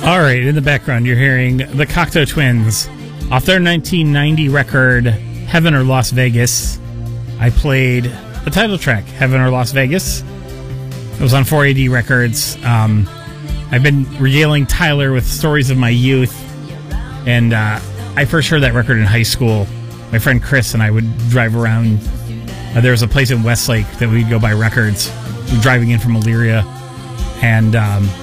All right, in the background, you're hearing the Cocteau Twins off their 1990 record, Heaven or Las Vegas. I played the title track, Heaven or Las Vegas. It was on 4AD Records. I've been regaling Tyler with stories of my youth, and I first heard that record in high school. My friend Chris and I would drive around. There was a place in Westlake that we'd go buy records. We were driving in from Elyria, and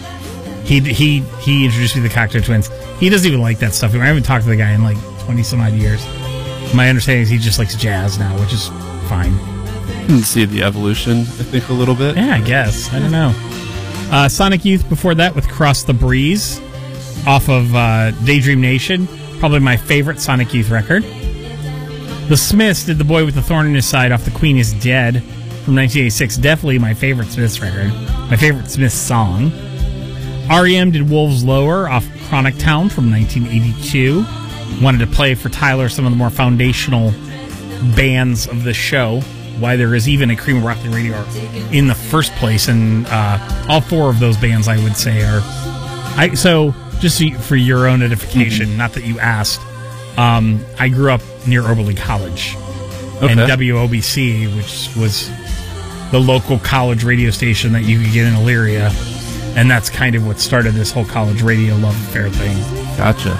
he introduced me to the Cocteau Twins. He doesn't even like that stuff. I haven't talked to the guy in like 20 some odd years. My understanding is he just likes jazz now, which is fine. You can see the evolution, I think, a little bit. Yeah, I guess. I don't know. Sonic Youth before that with Cross the Breeze off of Daydream Nation. Probably my favorite Sonic Youth record. The Smiths did The Boy with the Thorn in His Side off The Queen is Dead from 1986. Definitely my favorite Smiths record. My favorite Smiths song. R.E.M. did Wolves Lower off Chronic Town from 1982. Wanted to play for Tyler some of the more foundational bands of the show. Why there is even a Cream of Rock Radio in the first place. And all four of those bands, I would say, are... So, just for your own edification, not that you asked, I grew up near Oberlin College. Okay. And WOBC, which was the local college radio station that you could get in Elyria. And that's kind of what started this whole college radio love affair thing. Gotcha.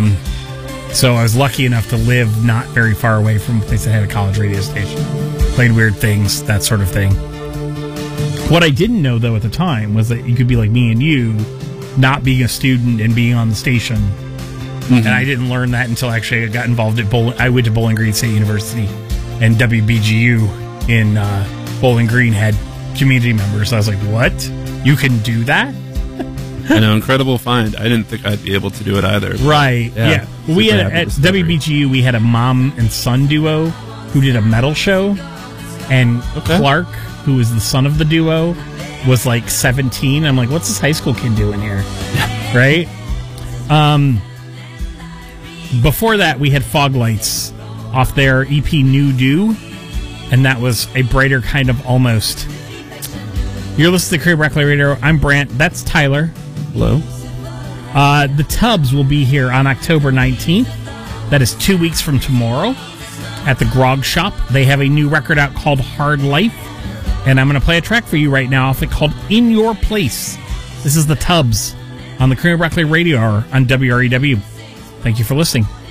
So I was lucky enough to live not very far away from a place that had a college radio station. Played weird things, that sort of thing. What I didn't know, though, at the time was that you could be like me and you, not being a student and being on the station. Mm-hmm. And I didn't learn that until actually I got involved at I went to Bowling Green State University, and WBGU in Bowling Green had community members. I was like, what? You can do that? I know, incredible find. I didn't think I'd be able to do it either. Right, yeah. We had at WBGU, we had a mom and son duo who did a metal show, and Clark, who was the son of the duo, was like 17. I'm like, what's this high school kid doing here? Right? Before that, we had Fog Lights off their EP New Do, and that was a brighter kind of almost. You're listening to Cream Rock Radio. I'm Brant. That's Tyler. Hello. The Tubs will be here on October 19th. That is 2 weeks from tomorrow at the Grog Shop. They have a new record out called Hard Life, and I'm going to play a track for you right now off it called In Your Place. This is the Tubs on the Cream Rock Radio Hour on WREW. Thank you for listening.